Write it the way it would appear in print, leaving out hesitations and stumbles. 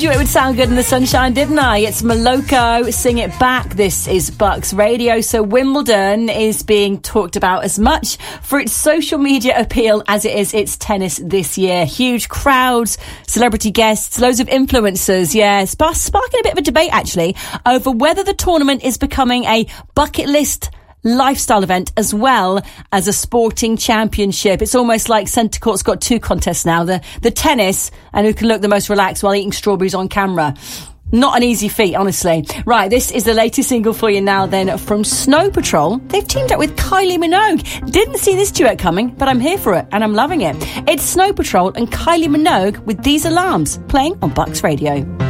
you it would sound good in the sunshine, didn't I? It's Moloko, Sing It Back. This is Bucks Radio. So Wimbledon is being talked about as much for its social media appeal as it is its tennis this year. Huge crowds, celebrity guests, loads of influencers. Yeah, sparking a bit of a debate, actually, over whether the tournament is becoming a bucket list lifestyle event as well as a sporting championship. It's almost like Centre Court's got two contests now, the tennis and who can look the most relaxed while eating strawberries on camera. Not an easy feat, honestly. Right, this is the latest single for you now then from Snow Patrol. They've teamed up with Kylie Minogue. Didn't see this duet coming, but I'm here for it and I'm loving it. It's Snow Patrol and Kylie Minogue with These Alarms playing on Bucks Radio.